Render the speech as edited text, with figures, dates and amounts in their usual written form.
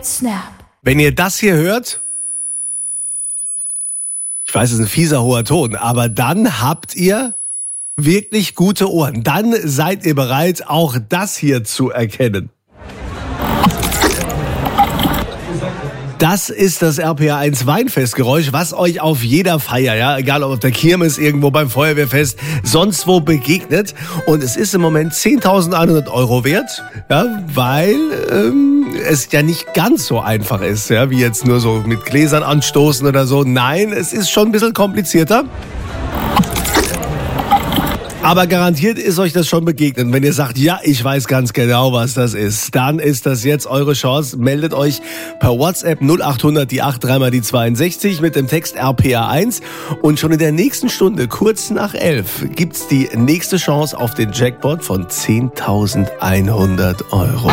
mit Snap. Wenn ihr das hier hört, ich weiß, es ist ein fieser hoher Ton, aber dann habt ihr wirklich gute Ohren. Dann seid ihr bereit, auch das hier zu erkennen. Das ist das RPA1 Weinfestgeräusch, was euch auf jeder Feier, ja, egal ob auf der Kirmes, irgendwo beim Feuerwehrfest, sonst wo begegnet. Und es ist im Moment 10.100 € wert, ja, weil es ja nicht ganz so einfach ist, ja, wie jetzt nur so mit Gläsern anstoßen oder so. Nein, es ist schon ein bisschen komplizierter. Aber garantiert ist euch das schon begegnet. Wenn ihr sagt, ja, ich weiß ganz genau, was das ist, dann ist das jetzt eure Chance. Meldet euch per WhatsApp 0800 die 8 3 mal die 62 mit dem Text RPA1. Und schon in der nächsten Stunde, kurz nach 11, gibt's die nächste Chance auf den Jackpot von 10.100 €.